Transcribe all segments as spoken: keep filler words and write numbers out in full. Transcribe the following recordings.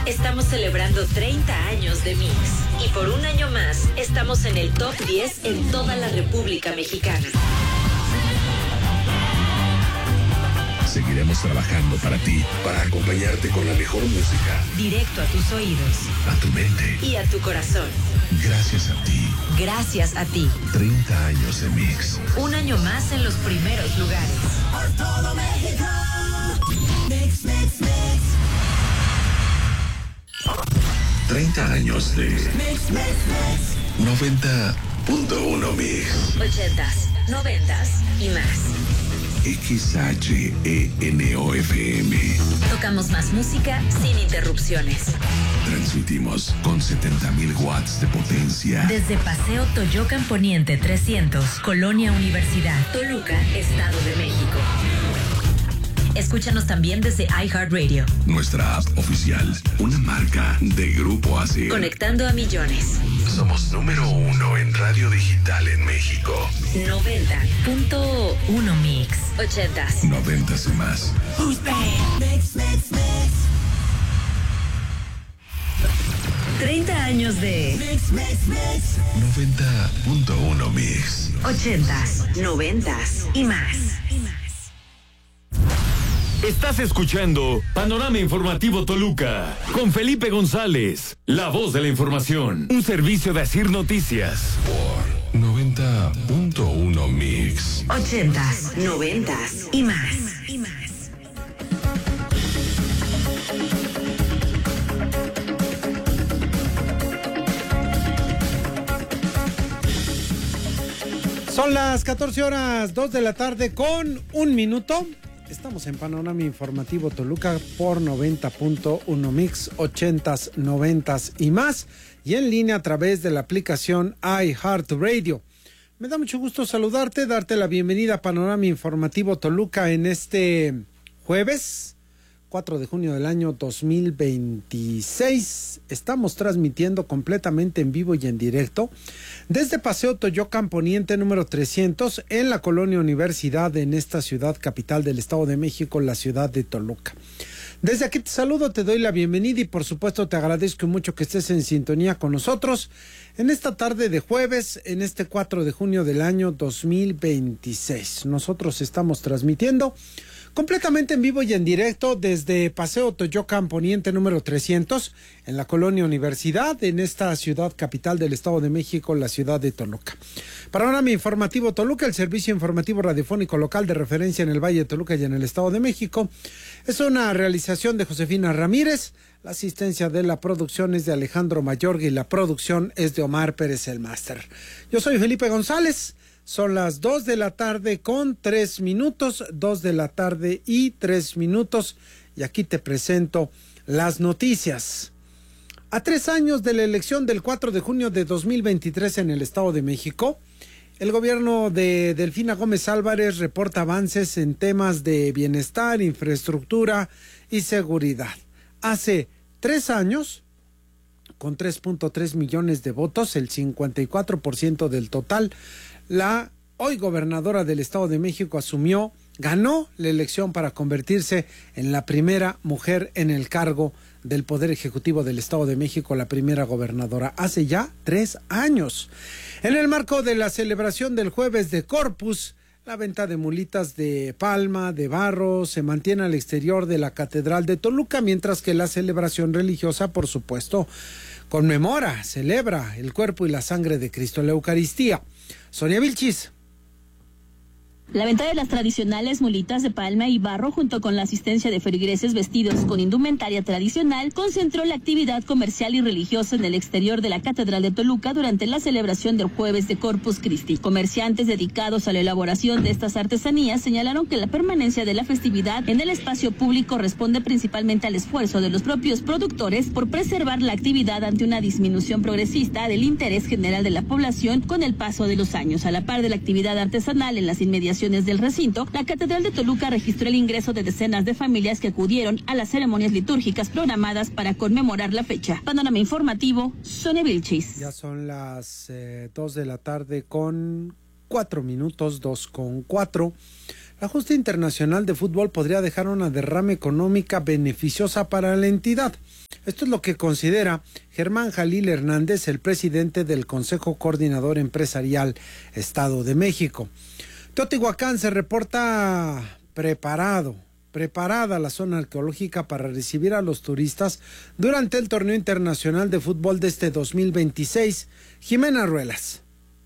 Estamos celebrando treinta años de Mix y por un año más estamos en el top diez en toda la República Mexicana. Seguiremos trabajando para ti, para acompañarte con la mejor música. Directo a tus oídos. A tu mente. Y a tu corazón. Gracias a ti. Gracias a ti. treinta años de Mix. Un año más en los primeros lugares. Por todo México. Mix, mix, mix. treinta años de Mix, mix, mix. noventa punto uno Mix. Ochentas, noventas y más. X H E N O F M. Tocamos más música sin interrupciones. Transmitimos con setenta mil watts de potencia. Desde Paseo Toyocan Poniente trescientos, Colonia Universidad, Toluca, Estado de México. Escúchanos también desde iHeartRadio. Nuestra app oficial, una marca de Grupo Asir. Conectando a millones. Somos número uno en radio digital en México. noventa punto uno Mix. Ochentas. Noventas y más. Who's bad? Mix, mix, mix. treinta años de Mix, mix, mix. noventa punto uno Mix. ochentas, noventas y más. Estás escuchando Panorama Informativo Toluca con Felipe González, la voz de la información, un servicio de Asir Noticias. Por noventa punto uno Mix. Ochentas, noventas y más. Son las catorce horas, dos de la tarde con un minuto. Estamos en Panorama Informativo Toluca por noventa punto uno Mix, ochentas, noventas y más, y en línea a través de la aplicación iHeartRadio. Me da mucho gusto saludarte, darte la bienvenida a Panorama Informativo Toluca en este jueves, cuatro de junio del año dos mil veintiséis. Estamos transmitiendo completamente en vivo y en directo desde Paseo Toyocan Poniente número trescientos en la Colonia Universidad, en esta ciudad capital del Estado de México, la ciudad de Toluca. Desde aquí te saludo, te doy la bienvenida y por supuesto te agradezco mucho que estés en sintonía con nosotros en esta tarde de jueves, en este cuatro de junio del año dos mil veintiséis. Nosotros estamos transmitiendo completamente en vivo y en directo desde Paseo Toyocan Poniente número trescientos en la Colonia Universidad, en esta ciudad capital del Estado de México, la ciudad de Toluca. Panorama Informativo Toluca, el servicio informativo radiofónico local de referencia en el Valle de Toluca y en el Estado de México. Es una realización de Josefina Ramírez, la asistencia de la producción es de Alejandro Mayorga y la producción es de Omar Pérez el Máster. Yo soy Felipe González. Son las dos de la tarde con tres minutos, dos de la tarde y tres minutos, y aquí te presento las noticias. A tres años de la elección del cuatro de junio de dos mil veintitrés en el Estado de México, el gobierno de Delfina Gómez Álvarez reporta avances en temas de bienestar, infraestructura y seguridad. Hace tres años, con tres punto tres millones de votos, el cincuenta y cuatro por ciento del total, la hoy gobernadora del Estado de México asumió, ganó la elección para convertirse en la primera mujer en el cargo del Poder Ejecutivo del Estado de México, la primera gobernadora, hace ya tres años. En el marco de la celebración del Jueves de Corpus, la venta de mulitas de palma, de barro, se mantiene al exterior de la Catedral de Toluca, mientras que la celebración religiosa, por supuesto, conmemora, celebra el cuerpo y la sangre de Cristo, la Eucaristía. Sonia Vilchis. La venta de las tradicionales mulitas de palma y barro junto con la asistencia de feligreses vestidos con indumentaria tradicional concentró la actividad comercial y religiosa en el exterior de la Catedral de Toluca durante la celebración del Jueves de Corpus Christi. Comerciantes dedicados a la elaboración de estas artesanías señalaron que la permanencia de la festividad en el espacio público responde principalmente al esfuerzo de los propios productores por preservar la actividad ante una disminución progresista del interés general de la población con el paso de los años. A la par de la actividad artesanal en las inmediaciones del recinto, la Catedral de Toluca registró el ingreso de decenas de familias que acudieron a las ceremonias litúrgicas programadas para conmemorar la fecha. Panorama Informativo, Sonia Vilchis. Ya son las eh, dos de la tarde con cuatro minutos, dos con cuatro. La Junta Internacional de Fútbol podría dejar una derrama económica beneficiosa para la entidad. Esto es lo que considera Germán Jalil Hernández, el presidente del Consejo Coordinador Empresarial Estado de México. Teotihuacán se reporta preparado, preparada la zona arqueológica para recibir a los turistas durante el torneo internacional de fútbol de este dos mil veintiséis. Jimena Ruelas.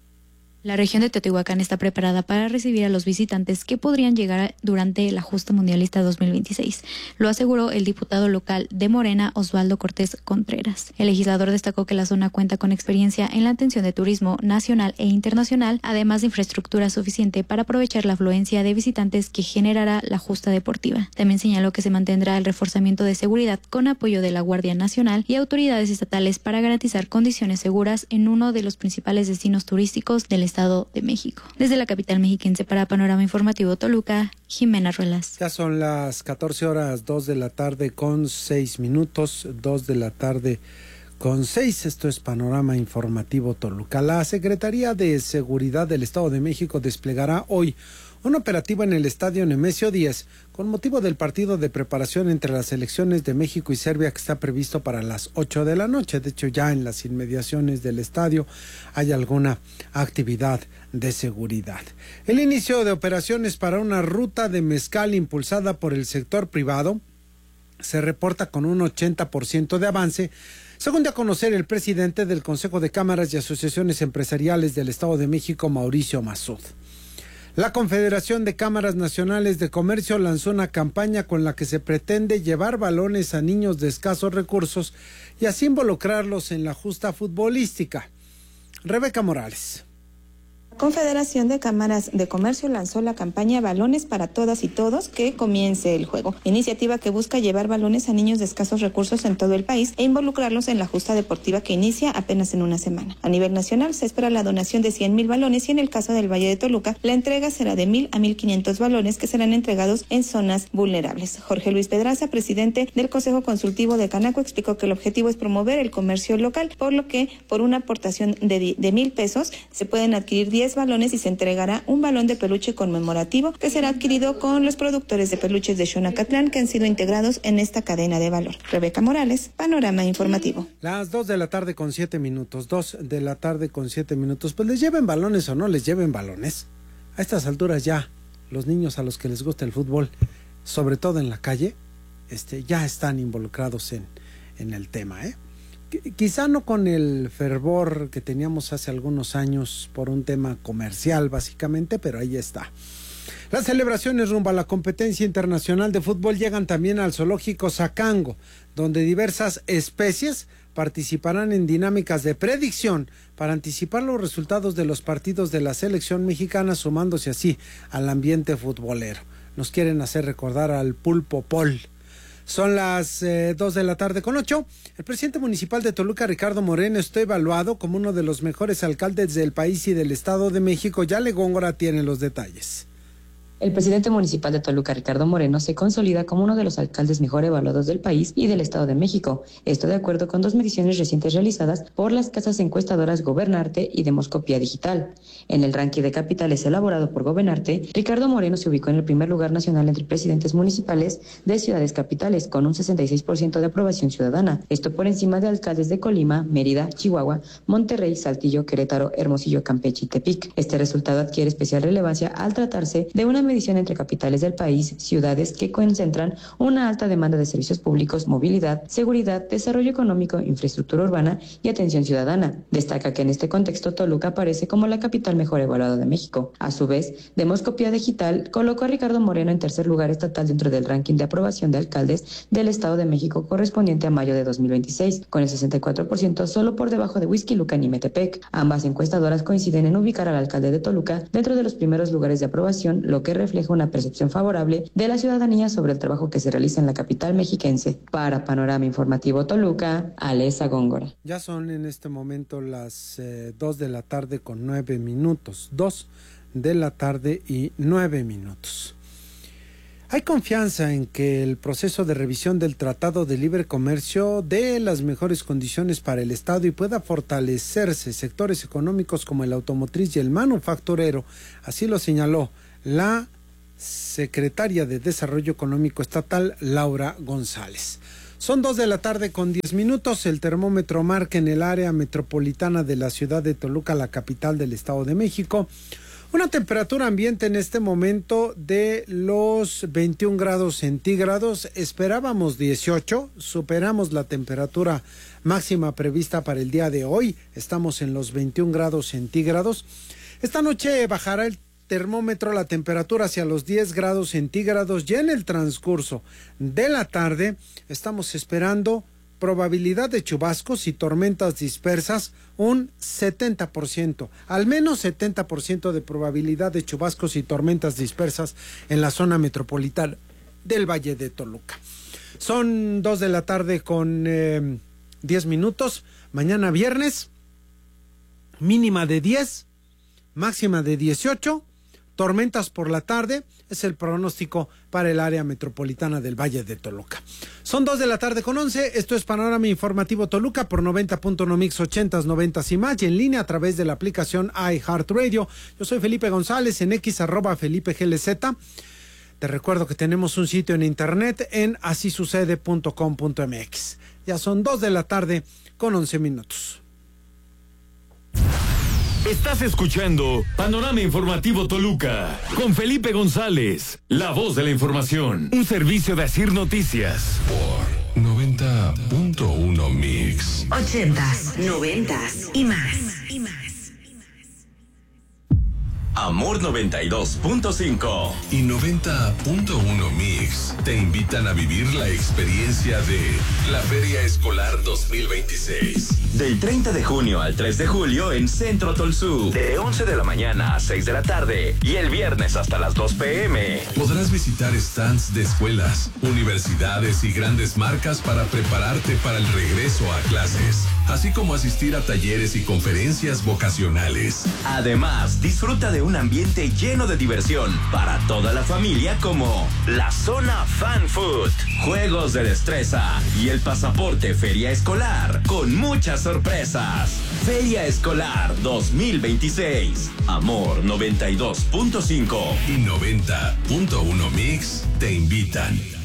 La región de Teotihuacán está preparada para recibir a los visitantes que podrían llegar durante la justa mundialista dos mil veintiséis. Lo aseguró el diputado local de Morena, Osvaldo Cortés Contreras. El legislador destacó que la zona cuenta con experiencia en la atención de turismo nacional e internacional, además de infraestructura suficiente para aprovechar la afluencia de visitantes que generará la justa deportiva. También señaló que se mantendrá el reforzamiento de seguridad con apoyo de la Guardia Nacional y autoridades estatales para garantizar condiciones seguras en uno de los principales destinos turísticos del Estado de México. Desde la capital mexiquense para Panorama Informativo Toluca, Jimena Ruelas. Ya son las catorce horas, dos de la tarde con seis minutos, dos de la tarde con seis. Esto es Panorama Informativo Toluca. La Secretaría de Seguridad del Estado de México desplegará hoy un operativo en el Estadio Nemesio diez con motivo del partido de preparación entre las selecciones de México y Serbia que está previsto para las ocho de la noche. De hecho, ya en las inmediaciones del estadio hay alguna actividad de seguridad. El inicio de operaciones para una ruta de mezcal impulsada por el sector privado se reporta con un ochenta por ciento de avance, según dio a conocer el presidente del Consejo de Cámaras y Asociaciones Empresariales del Estado de México, Mauricio Masud. La Confederación de Cámaras Nacionales de Comercio lanzó una campaña con la que se pretende llevar balones a niños de escasos recursos y así involucrarlos en la justa futbolística. Rebeca Morales. La Confederación de Cámaras de Comercio lanzó la campaña Balones para Todas y Todos, que comience el juego, iniciativa que busca llevar balones a niños de escasos recursos en todo el país e involucrarlos en la justa deportiva que inicia apenas en una semana. A nivel nacional se espera la donación de cien mil balones y en el caso del Valle de Toluca la entrega será de mil a mil quinientos balones que serán entregados en zonas vulnerables. Jorge Luis Pedraza, presidente del Consejo Consultivo de Canaco, explicó que el objetivo es promover el comercio local, por lo que por una aportación de, de mil pesos se pueden adquirir diez balones y se entregará un balón de peluche conmemorativo que será adquirido con los productores de peluches de Xonacatlán que han sido integrados en esta cadena de valor. Rebeca Morales, Panorama Informativo. Las dos de la tarde con siete minutos, dos de la tarde con siete minutos. Pues les lleven balones o no les lleven balones. A estas alturas ya los niños a los que les gusta el fútbol, sobre todo en la calle, este, ya están involucrados en, en el tema, ¿eh? Quizá no con el fervor que teníamos hace algunos años por un tema comercial básicamente, pero ahí está. Las celebraciones rumbo a la competencia internacional de fútbol llegan también al zoológico Zacango, donde diversas especies participarán en dinámicas de predicción para anticipar los resultados de los partidos de la selección mexicana, sumándose así al ambiente futbolero. Nos quieren hacer recordar al Pulpo Pol. Son las eh, dos de la tarde con ocho. El presidente municipal de Toluca, Ricardo Moreno, está evaluado como uno de los mejores alcaldes del país y del Estado de México. Yale Góngora tiene los detalles. El presidente municipal de Toluca, Ricardo Moreno, se consolida como uno de los alcaldes mejor evaluados del país y del Estado de México. Esto de acuerdo con dos mediciones recientes realizadas por las casas encuestadoras Gobernarte y Demoscopía Digital. En el ranking de capitales elaborado por Gobernarte, Ricardo Moreno se ubicó en el primer lugar nacional entre presidentes municipales de ciudades capitales, con un sesenta y seis por ciento de aprobación ciudadana. Esto por encima de alcaldes de Colima, Mérida, Chihuahua, Monterrey, Saltillo, Querétaro, Hermosillo, Campeche y Tepic. Este resultado adquiere especial relevancia al tratarse de una medición entre capitales del país, ciudades que concentran una alta demanda de servicios públicos, movilidad, seguridad, desarrollo económico, infraestructura urbana y atención ciudadana. Destaca que en este contexto Toluca aparece como la capital mejor evaluada de México. A su vez, Demoscopía Digital colocó a Ricardo Moreno en tercer lugar estatal dentro del ranking de aprobación de alcaldes del Estado de México correspondiente a mayo de dos mil veintiséis, con el sesenta y cuatro por ciento solo por debajo de Huixquilucan y Metepec. Ambas encuestadoras coinciden en ubicar al alcalde de Toluca dentro de los primeros lugares de aprobación, lo que refleja una percepción favorable de la ciudadanía sobre el trabajo que se realiza en la capital mexiquense. Para Panorama Informativo Toluca, Alesa Góngora. Ya son en este momento las eh, dos de la tarde con nueve minutos. Dos de la tarde y nueve minutos. Hay confianza en que el proceso de revisión del Tratado de Libre Comercio dé las mejores condiciones para el Estado y pueda fortalecerse sectores económicos como el automotriz y el manufacturero. Así lo señaló la secretaria de Desarrollo Económico Estatal, Laura González. Son dos de la tarde con diez minutos. El termómetro marca en el área metropolitana de la ciudad de Toluca, la capital del Estado de México, una temperatura ambiente en este momento de los veintiún grados centígrados. Esperábamos dieciocho, superamos la temperatura máxima prevista para el día de hoy. Estamos en los veintiún grados centígrados. Esta noche bajará el termómetro, la temperatura hacia los diez grados centígrados. Ya en el transcurso de la tarde estamos esperando probabilidad de chubascos y tormentas dispersas, un setenta por ciento, al menos setenta por ciento de probabilidad de chubascos y tormentas dispersas en la zona metropolitana del Valle de Toluca. Son dos de la tarde con eh, diez minutos. Mañana viernes, mínima de diez, máxima de dieciocho, tormentas por la tarde, es el pronóstico para el área metropolitana del Valle de Toluca. Son dos de la tarde con once, esto es Panorama Informativo Toluca por noventa punto uno Mix ochentas, noventas y más, y en línea a través de la aplicación iHeartRadio. Yo soy Felipe González, en X arroba Felipe G L Z. Te recuerdo que tenemos un sitio en internet en así sucede punto com punto m x. Ya son dos de la tarde con once minutos. Estás escuchando Panorama Informativo Toluca con Felipe González, la voz de la información, un servicio de Asir Noticias. Por noventa punto uno Mix. Ochentas, noventas y más. Y más. Amor noventa y dos punto cinco y noventa punto uno Mix te invitan a vivir la experiencia de la Feria Escolar dos mil veintiséis. Del treinta de junio al tres de julio en Centro Tolsú, de once de la mañana a seis de la tarde y el viernes hasta las dos pe eme. Podrás visitar stands de escuelas, universidades y grandes marcas para prepararte para el regreso a clases, así como asistir a talleres y conferencias vocacionales. Además, disfruta de un ambiente lleno de diversión para toda la familia, como la zona Fan Food, juegos de destreza y el pasaporte Feria Escolar con muchas sorpresas. Feria Escolar dos mil veintiséis. Amor noventa y dos punto cinco y noventa punto uno Mix te invitan.